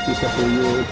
que se ha podido.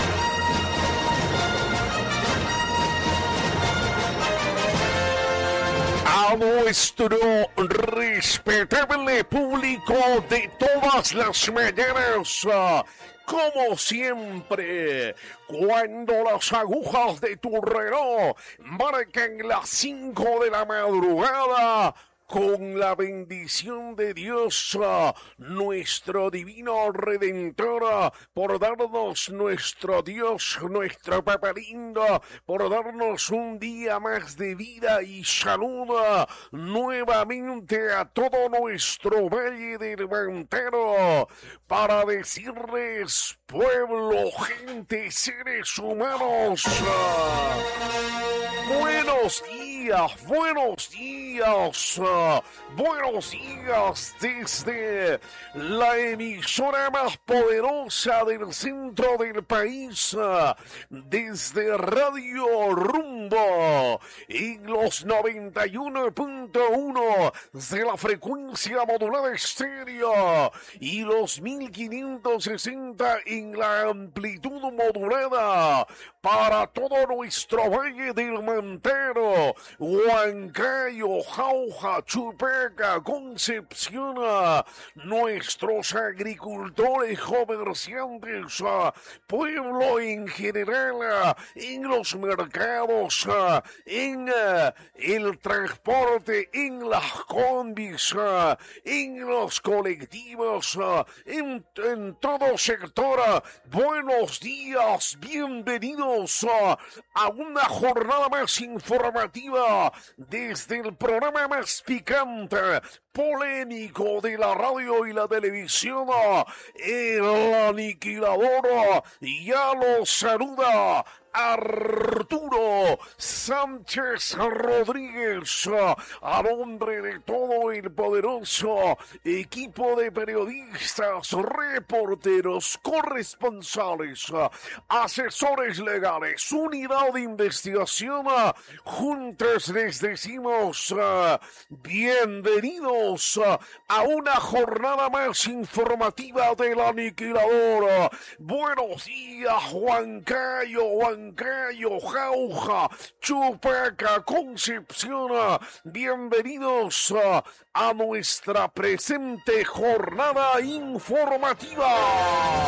A nuestro respetable público de todas las mañanas, como siempre, cuando las agujas de tu reloj marcan las 5 de la madrugada, con la bendición de Dios, nuestro divino Redentor, por darnos nuestro Dios, nuestro Papa lindo, por darnos un día más de vida y salud, nuevamente a todo nuestro Valle del Mantaro, para decirles, pueblo, gente, seres humanos, buenos días, buenos días. Buenos días desde la emisora más poderosa del centro del país, desde Radio Rumbo en los 91.1 de la frecuencia modulada estéreo y los 1560 en la amplitud modulada para todo nuestro Valle del Mantaro, Huancayo, Jauja, Chupaca, Concepción, nuestros agricultores, comerciantes, pueblo en general, en los mercados, en el transporte, en las combis, en los colectivos, en todo sector. Buenos días, bienvenidos a una jornada más informativa desde el programa más picante, polémico de la radio y la televisión, el aniquilador. Ya lo saluda Arturo Sánchez Rodríguez, a nombre de todo el poderoso equipo de periodistas, reporteros, corresponsales, asesores legales, unidad de investigación. Juntos les decimos bienvenidos a una jornada más informativa del aniquilador. Buenos días, Huancayo, Jauja, Chupaca, Concepción. Bienvenidos a nuestra presente jornada informativa.